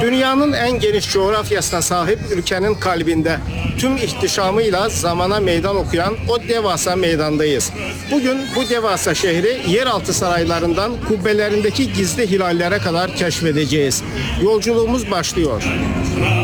Dünyanın en geniş coğrafyasına sahip ülkenin kalbinde tüm ihtişamıyla zamana meydan okuyan o devasa meydandayız. Bugün bu devasa şehri yeraltı saraylarından kubbelerindeki gizli hilallere kadar keşfedeceğiz. Yolculuğumuz başlıyor.